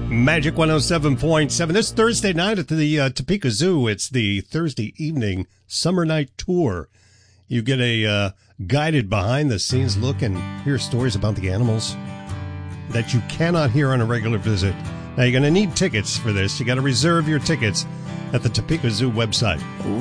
Magic 107.7. This Thursday night at the Topeka Zoo, it's the Thursday evening summer night tour. You get a guided behind-the-scenes look and hear stories about the animals that you cannot hear on a regular visit. Now, you're going to need tickets for this. You got to reserve your tickets at the Topeka Zoo website.